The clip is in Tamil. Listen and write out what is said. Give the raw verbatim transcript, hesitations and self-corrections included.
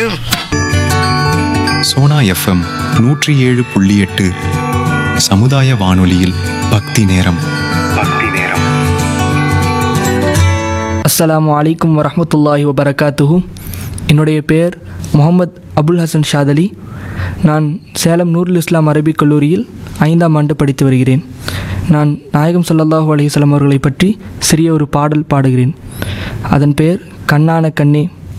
சோனா எஃப்எம் நூற்றி ஏழு புள்ளி எட்டு சமுதாய வானொலியில் பக்தி நேரம். பக்தி நேரம். அஸ்ஸலாமு அலைக்கும் வரஹ்மத்துல்லாஹி வபரகாத்துஹு. என்னுடைய பெயர் முகமது அபுல் ஹசன் ஷாதலி. நான் சேலம் நூருல் இஸ்லாம் அரபிக் கல்லூரியில் ஐந்தாம் ஆண்டு படித்து வருகிறேன். நான் நாயகம் ஸல்லல்லாஹு அலைஹி வஸல்லம் அவர்களை பற்றி சிறிய ஒரு பாடல் பாடுகிறேன். அதன் பெயர் கண்ணான கண்ணே